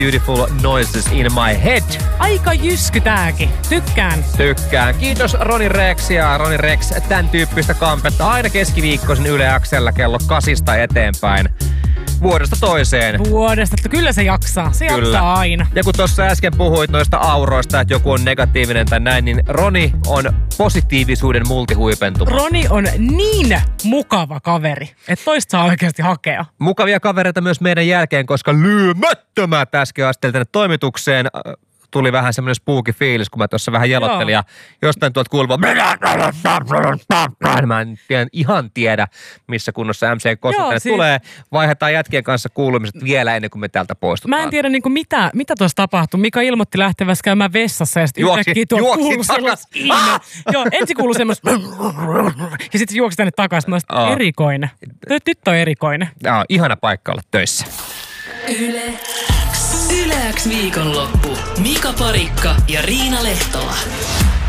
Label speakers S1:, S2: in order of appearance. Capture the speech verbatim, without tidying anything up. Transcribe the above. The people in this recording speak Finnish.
S1: Beautiful Noises in My Head.
S2: Aika jysky tääkin. Tykkään.
S1: Tykkään. Kiitos Roni Rex ja Roni Rex tämän tyyppistä kampetta aina keskiviikkoisin Yle X:llä kello kasista eteenpäin. Vuodesta toiseen.
S2: Vuodesta. Kyllä se jaksaa. Se
S1: Kyllä.
S2: jaksaa aina.
S1: Ja kun tuossa äsken puhuit noista auroista, että joku on negatiivinen tai näin, niin Roni on positiivisuuden multihuipentuma.
S2: Roni on niin mukava kaveri, että toista saa oikeasti hakea.
S1: Mukavia kavereita myös meidän jälkeen, koska lyömättömät äsken asteltiin tänne toimitukseen. Tuli vähän semmoinen spooky fiilis, kun mä tuossa vähän jalottelin ja jostain tuolta kuuluu, mä en tiedä, ihan tiedä, missä kunnossa M C Kosta tänne siis tulee. Vaihdetaan jätkien kanssa kuulumiset vielä ennen kuin me täältä poistutaan.
S2: Mä en tiedä niin kuin mitä, mitä tuossa tapahtui. Mika ilmoitti lähtevässä käymään vessassa ja sitten yhtäkkiä tuolla kuului sellaista ah! Joo, ensin kuului semmoista ja sitten juoksi tänne takaisin. Mä oh. erikoinen. Tyttö on erikoinen.
S1: Joo, ihana paikka olla töissä.
S3: Yle X. Yle X viikonloppu. Mika Parikka ja Riina Lehtola.